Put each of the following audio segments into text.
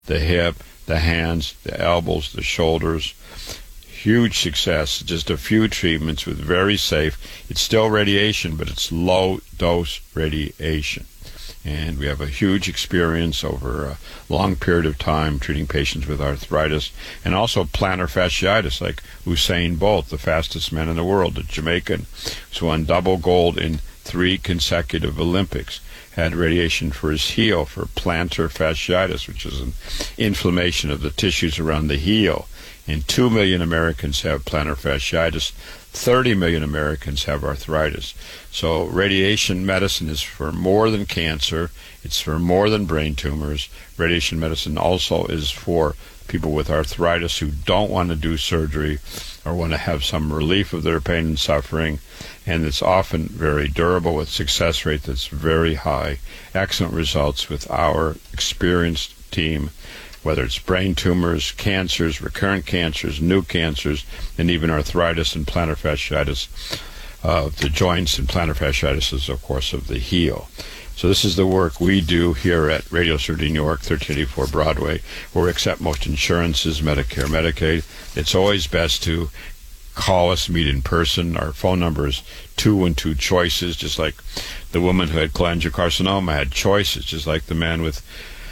the hip, the hands, the elbows, the shoulders. Huge success. Just a few treatments with very safe. It's still radiation, but it's low-dose radiation. And we have a huge experience over a long period of time treating patients with arthritis and also plantar fasciitis, like Usain Bolt, the fastest man in the world, a Jamaican who's won double gold in 3 consecutive Olympics, had radiation for his heel for plantar fasciitis, which is an inflammation of the tissues around the heel. And 2 million Americans have plantar fasciitis. 30 million Americans have arthritis. So radiation medicine is for more than cancer. It's for more than brain tumors. Radiation medicine also is for people with arthritis who don't want to do surgery or want to have some relief of their pain and suffering. And it's often very durable with success rate that's very high. Excellent results with our experienced team, whether it's brain tumors, cancers, recurrent cancers, new cancers, and even arthritis and plantar fasciitis of the joints, and plantar fasciitis is, of course, of the heel. So this is the work we do here at Radiosurgery New York, 1384 Broadway, where we accept most insurances, Medicare, Medicaid. It's always best to call us, meet in person. Our phone number is 212-CHOICES, just like the woman who had cholangiocarcinoma had choices, just like the man with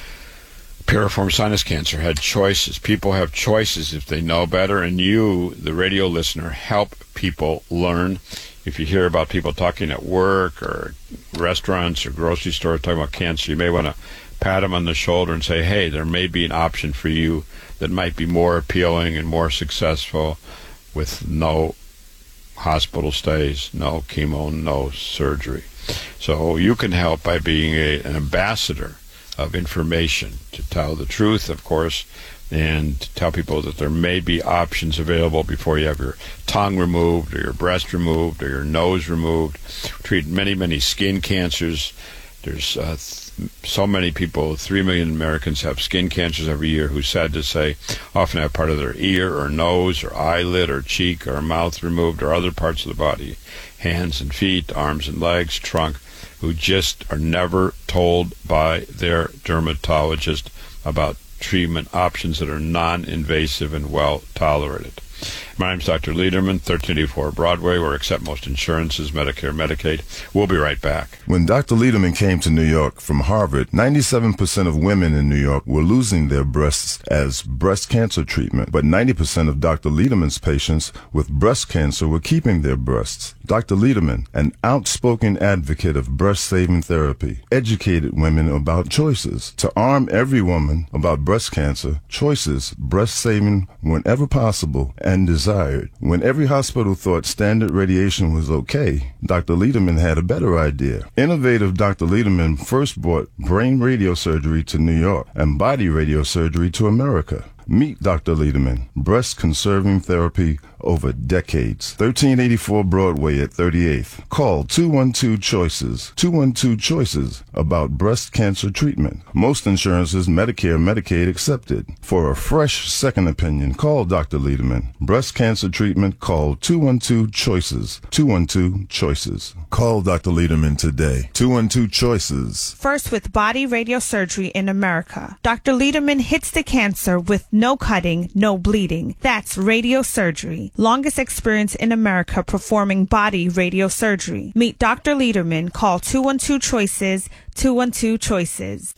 piriform sinus cancer had choices. People have choices if they know better, and you, the radio listener, help people learn. If you hear about people talking at work or restaurants or grocery stores talking about cancer, you may want to pat them on the shoulder and say, hey, there may be an option for you that might be more appealing and more successful with no hospital stays, no chemo, no surgery. So you can help by being an ambassador of information, to tell the truth, of course, and to tell people that there may be options available before you have your tongue removed or your breast removed or your nose removed. Treat many, many skin cancers. There's so many people, 3 million Americans have skin cancers every year, who, sad to say, often have part of their ear or nose or eyelid or cheek or mouth removed, or other parts of the body, hands and feet, arms and legs, trunk, who just are never told by their dermatologist about treatment options that are non-invasive and well tolerated. My name is Dr. Lederman, 1384 Broadway, where we accept most insurances, Medicare, Medicaid. We'll be right back. When Dr. Lederman came to New York from Harvard, 97% of women in New York were losing their breasts as breast cancer treatment, but 90% of Dr. Lederman's patients with breast cancer were keeping their breasts. Dr. Lederman, an outspoken advocate of breast-saving therapy, educated women about choices. To arm every woman about breast cancer, choices, breast-saving whenever possible and desired. When every hospital thought standard radiation was okay, Dr. Lederman had a better idea. Innovative Dr. Lederman first brought brain radiosurgery to New York and body radiosurgery to America. Meet Dr. Lederman, breast-conserving therapy over decades. 1384 Broadway at 38th. Call 212-CHOICES. 212-CHOICES about breast cancer treatment. Most insurances, Medicare, Medicaid accepted. For a fresh second opinion, call Dr. Lederman. Breast cancer treatment, call 212-CHOICES. 212-CHOICES. Call Dr. Lederman today. 212-CHOICES. First with body radiosurgery in America. Dr. Lederman hits the cancer with no cutting, no bleeding. That's radiosurgery. Longest experience in America performing body radiosurgery. Meet Dr. Lederman. Call 212-CHOICES, 212-CHOICES.